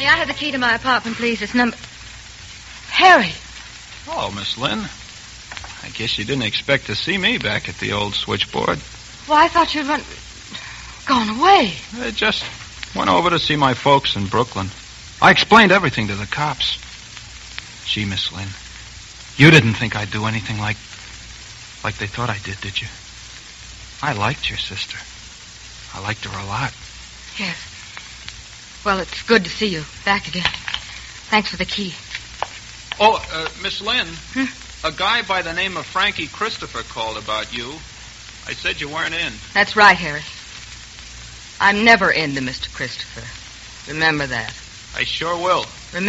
May I have the key to my apartment, please? It's number... Harry. Oh, Miss Lynn. I guess you didn't expect to see me back at the old switchboard. Well, I thought you'd gone away. I just went over to see my folks in Brooklyn. I explained everything to the cops. Gee, Miss Lynn, you didn't think I'd do anything like they thought I did you? I liked your sister. I liked her a lot. Yes. Well, it's good to see you back again. Thanks for the key. Oh, Miss Lynn, a guy by the name of Frankie Christopher called about you. I said you weren't in. That's right, Harry. I'm never into Mr. Christopher. Remember that. I sure will.